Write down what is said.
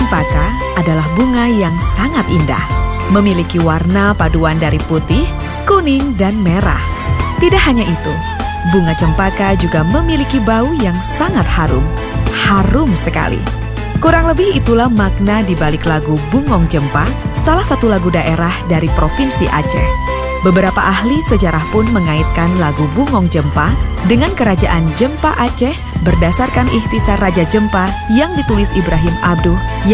cempaka adalah bunga yang sangat indah, memiliki warna paduan dari putih, kuning, dan merah. Tidak hanya itu, bunga cempaka juga memiliki bau yang sangat harum. Harum sekali. Kurang lebih itulah makna di balik lagu Bungong Jempa, salah satu lagu daerah dari Provinsi Aceh. Beberapa ahli sejarah pun mengaitkan lagu Bungong Jempa dengan Kerajaan Jempa Aceh berdasarkan ikhtisar Raja Jempa yang ditulis Ibrahim Abduh